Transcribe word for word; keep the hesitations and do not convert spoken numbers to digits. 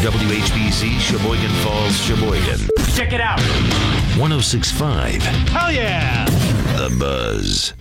W H B C, Sheboygan Falls, Sheboygan. Check it out. one oh six point five. Hell yeah. The Buzz.